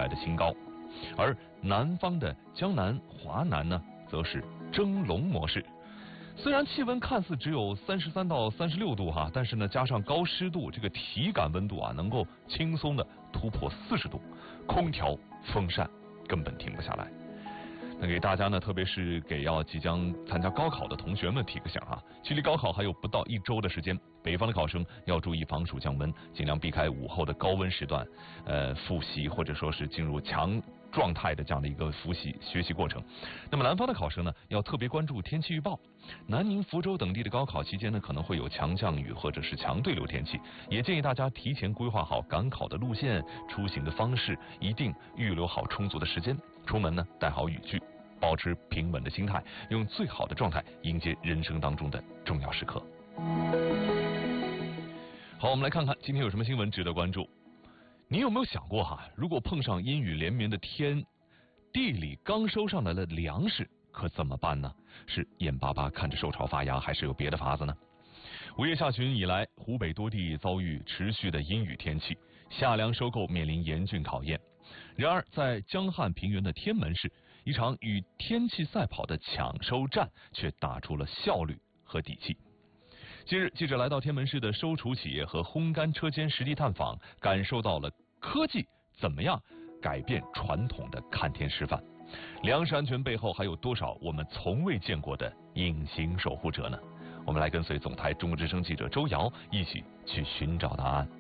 来的新高。而南方的江南、华南呢，则是蒸笼模式。虽然气温看似只有33到36度哈，但是呢，加上高湿度，这个体感温度啊，能够轻松的突破40度，空调、风扇根本停不下来。那给大家呢，特别是给即将参加高考的同学们提个醒啊，距离高考还有不到1周的时间，北方的考生要注意防暑降温，尽量避开午后的高温时段，复习或者说是进入强状态的这样的一个学习过程。那么南方的考生呢，要特别关注天气预报。南宁、福州等地的高考期间呢，可能会有强降雨或者是强对流天气，也建议大家提前规划好赶考的路线、出行的方式，一定预留好充足的时间。出门呢，带好雨具，保持平稳的心态，用最好的状态迎接人生当中的重要时刻。好，我们来看看今天有什么新闻值得关注。你有没有想过如果碰上阴雨连绵的天，地里刚收上来的粮食可怎么办呢？是眼巴巴看着受潮发芽，还是有别的法子呢？5月下旬以来，湖北多地遭遇持续的阴雨天气，夏粮收购面临严峻考验。然而，在江汉平原的天门市，一场与天气赛跑的抢收战却打出了效率和底气。近日，记者来到天门市的收储企业和烘干车间实地探访，感受到了科技怎么样改变传统的看天吃饭。粮食安全背后还有多少我们从未见过的隐形守护者呢？我们来跟随总台中国之声记者周瑶一起去寻找答案。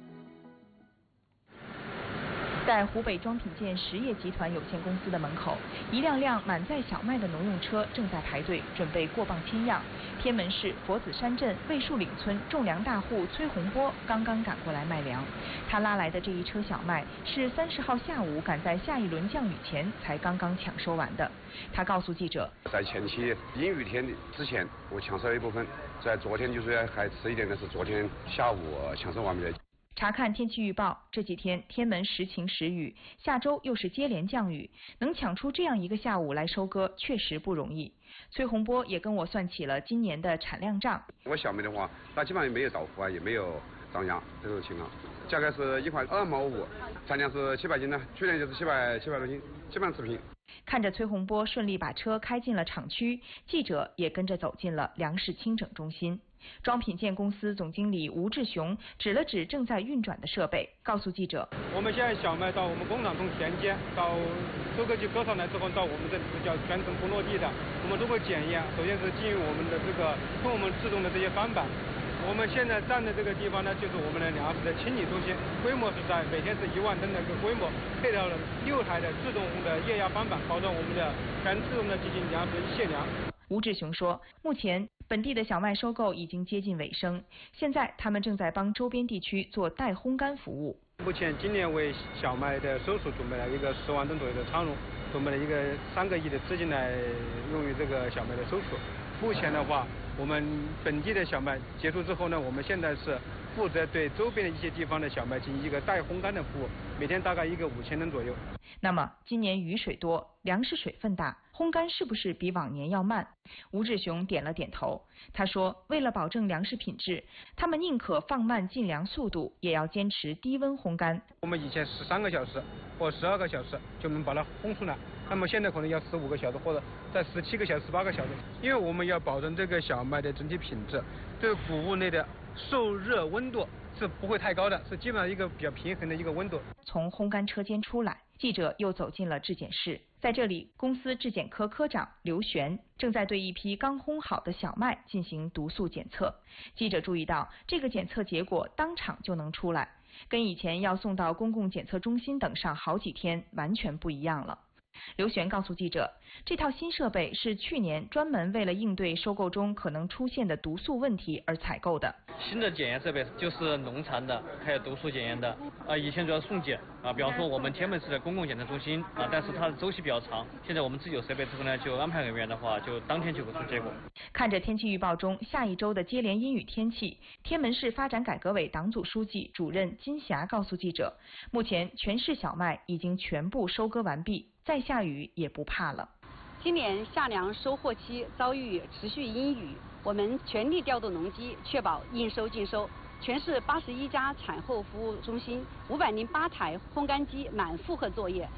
在湖北装品建实业集团有限公司的门口，一辆辆满载小麦的农用车正在排队，准备过磅签样。天门市佛子山镇魏树岭村种粮大户崔洪波刚刚赶过来卖粮，他拉来的这一车小麦是30号下午赶在下一轮降雨前才刚刚抢收完的。他告诉记者， 在前期阴雨天之前，我抢收了一部分，在昨天就是还迟一点的是昨天下午抢收完毕的。 查看天气预报，这几天天门时晴时雨，下周又是接连降雨，能抢出这样一个下午来收割，确实不容易。崔洪波也跟我算起了今年的产量账。 我小麦的话，那基本上也没有倒伏也没有涨价这种情况，价格是1块2毛5，产量是700斤呢，去年就是700多斤，基本上持平。 看着崔洪波顺利把车开进了厂区，记者也跟着走进了粮食清整中心。装品建公司总经理吴志雄指了指正在运转的设备，告诉记者： 我们现在小麦到我们工厂从田间到收割机割上来之后，到我们这里是叫全程不落地的。我们通过检验，首先是基于我们的从我们制动的这些翻板。我们现在站的这个地方呢，就是我们的粮食的清理中心，规模是在每天是1万吨的一个规模，配套了6台的自动的液压翻板，保证我们的全自动的进行粮食卸粮。 吴志雄说，目前本地的小麦收购已经接近尾声，现在他们正在帮周边地区做代烘干服务。 目前今年为小麦的收储准备了一个10万吨左右的仓容，准备了一个3个亿的资金来用于这个小麦的收储。目前的话，我们本地的小麦结束之后呢，我们现在是负责对周边的一些地方的小麦进行一个代烘干的服务，每天大概一个5000吨左右。 那么今年雨水多，粮食水分大，烘干是不是比往年要慢？吴志雄点了点头。他说，为了保证粮食品质，他们宁可放慢进粮速度，也要坚持低温烘干。 我们以前13个小时或12个小时就能把它烘出来，那么现在可能要15个小时或者在17个小时、18个小时，因为我们要保证这个小麦的整体品质，这个谷物内的受热温度是不会太高的，是基本上一个比较平衡的一个温度。 从烘干车间出来，记者又走进了质检室，在这里，公司质检科科长刘璇正在对一批刚烘好的小麦进行毒素检测。记者注意到，这个检测结果当场就能出来，跟以前要送到公共检测中心等上好几天完全不一样了。刘璇告诉记者，这套新设备是去年专门为了应对收购中可能出现的毒素问题而采购的。 新的检验设备就是农残的，还有毒素检验的。以前主要送检比方说我们天门市的公共检测中心但是它的周期比较长。现在我们自己有设备之后呢，就安排人员的话，就当天就会出结果。 看着天气预报中下一周的接连阴雨天气，天门市发展改革委党组书记、主任金霞告诉记者，目前全市小麦已经全部收割完毕，再下雨也不怕了。 今年夏粮收获期遭遇持续阴雨，我们全力调动农机，确保应收尽收。全市81家产后服务中心，508台烘干机满负荷作业，